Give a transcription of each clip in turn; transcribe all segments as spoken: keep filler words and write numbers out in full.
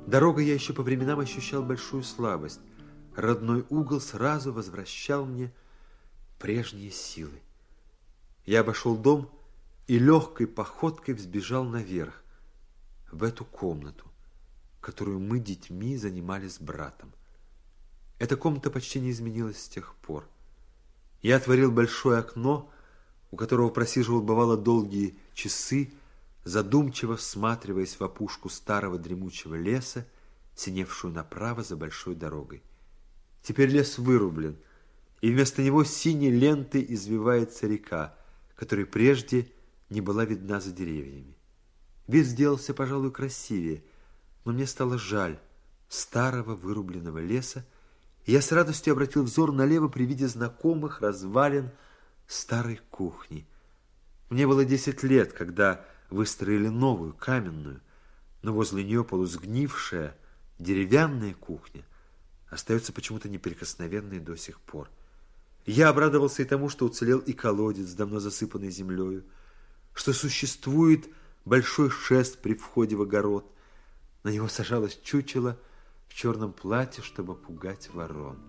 Дорогой я еще по временам ощущал большую слабость. Родной угол сразу возвращал мне прежние силы. Я обошел дом и легкой походкой взбежал наверх, в эту комнату, которую мы детьми занимали с братом. Эта комната почти не изменилась с тех пор. Я отворил большое окно, у которого просиживал, бывало, долгие часы, задумчиво всматриваясь в опушку старого дремучего леса, синевшую направо за большой дорогой. Теперь лес вырублен, и вместо него синей лентой извивается река, которая прежде не была видна за деревьями. Вид сделался, пожалуй, красивее, но мне стало жаль старого вырубленного леса, и я с радостью обратил взор налево при виде знакомых развалин старой кухни. Мне было десять лет, когда выстроили новую, каменную, но возле нее полусгнившая деревянная кухня остается почему-то неприкосновенной до сих пор. Я обрадовался и тому, что уцелел и колодец, давно засыпанный землею, что существует большой шест при входе в огород. На него сажалось чучело в черном платье, чтобы пугать ворон.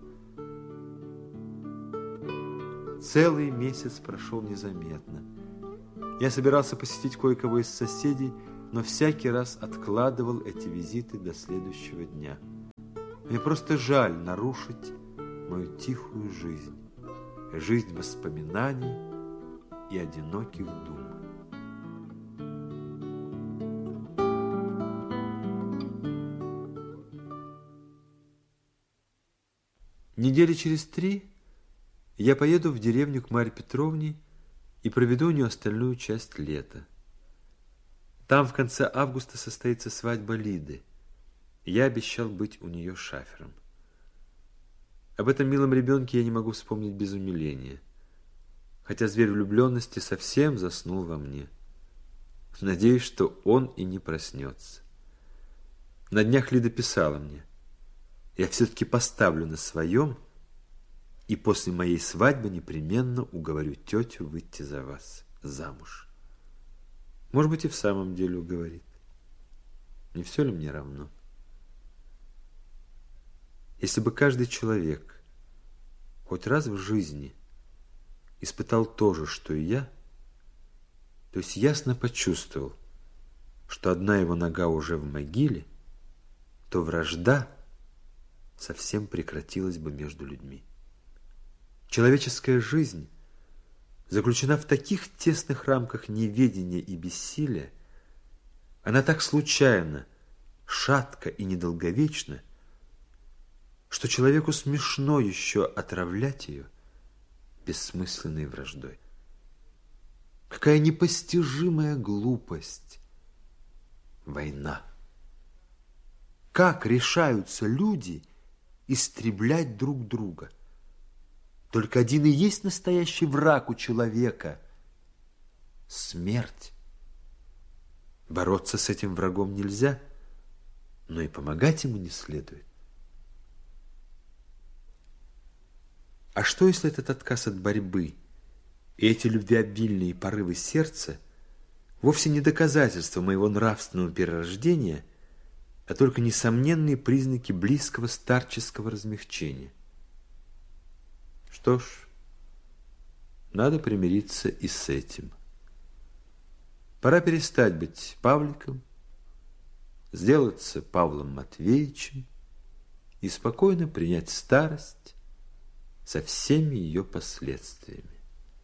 Целый месяц прошел незаметно. Я собирался посетить кое-кого из соседей, но всякий раз откладывал эти визиты до следующего дня. Мне просто жаль нарушить мою тихую жизнь, жизнь воспоминаний и одиноких дум. Недели через три я поеду в деревню к Марье Петровне и проведу у нее остальную часть лета. Там в конце августа состоится свадьба Лиды. Я обещал быть у нее шафером. Об этом милом ребенке я не могу вспомнить без умиления, хотя зверь влюбленности совсем заснул во мне. Надеюсь, что он и не проснется. На днях Лида писала мне: я все-таки поставлю на своем, и после моей свадьбы непременно уговорю тетю выйти за вас замуж. Может быть, и в самом деле уговорит. Не все ли мне равно? Если бы каждый человек хоть раз в жизни испытал то же, что и я, то есть ясно почувствовал, что одна его нога уже в могиле, то вражда совсем прекратилась бы между людьми. Человеческая жизнь заключена в таких тесных рамках неведения и бессилия, она так случайна, шатка и недолговечна, что человеку смешно еще отравлять ее бессмысленной враждой. Какая непостижимая глупость война! Как решаются люди истреблять друг друга? Только один и есть настоящий враг у человека – смерть. Бороться с этим врагом нельзя, но и помогать ему не следует. А что, если этот отказ от борьбы и эти любвеобильные порывы сердца вовсе не доказательство моего нравственного перерождения, а только несомненные признаки близкого старческого размягчения? Что ж, надо примириться и с этим. Пора перестать быть Павликом, сделаться Павлом Матвеевичем и спокойно принять старость со всеми ее последствиями.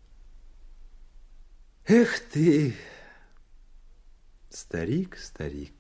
Эх ты, старик, старик!